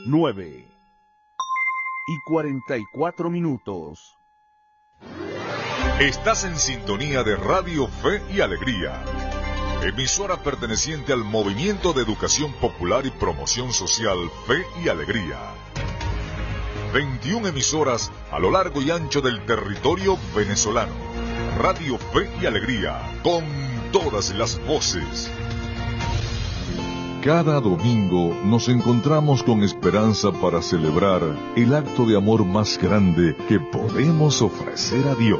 9:44. Estás en sintonía de Radio Fe y Alegría, emisora perteneciente al Movimiento de Educación Popular y Promoción Social Fe y Alegría. 21 emisoras a lo largo y ancho del territorio venezolano. Radio Fe y Alegría, con todas las voces. Cada domingo nos encontramos con esperanza para celebrar el acto de amor más grande que podemos ofrecer a Dios.